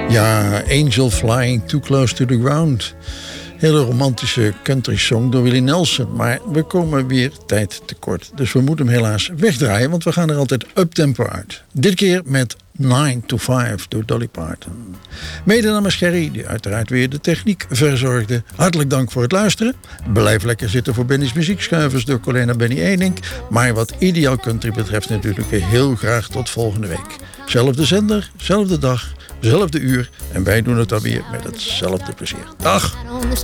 Ja, Angel Flying Too Close to the Ground. Hele romantische country song door Willie Nelson. Maar we komen weer tijd tekort. Dus we moeten hem helaas wegdraaien, want we gaan er altijd uptempo uit. Dit keer met 9 to 5 door Dolly Parton. Mede namens Gerry, die uiteraard weer de techniek verzorgde. Hartelijk dank voor het luisteren. Blijf lekker zitten voor Benny's Muziekschuivers door collega Benny Ening. Maar wat Ideaal Country betreft natuurlijk heel graag tot volgende week. Zelfde zender, zelfde dag, zelfde uur. En wij doen het dan weer met hetzelfde plezier. Dag!